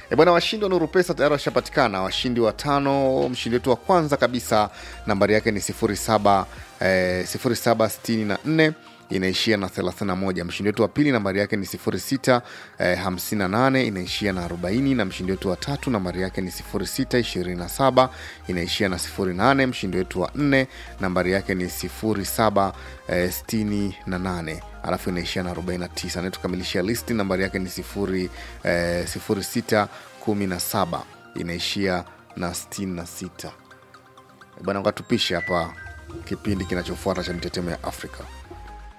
Bwana, washindi wa Nuru Pesa tayari washapatikana. Washindi wa 5, mshindi wetu wa kwanza kabisa nambari yake ni 0764 inaishia na 31. Mshindi wetu wa pili nambari yake ni 0658 inaishia na 40, na mshindi wetu wa tatu nambari yake ni 0627 inaishia na 08. Mshindi wetu wa 4 nambari yake ni 0768 alafu inaishia na 49, na tukamilishia listi nambari yake ni 0617 inaishia na 66. Bwana, ngatupishe hapa kipindi kinachofuata cha Mitetemo ya Afrika.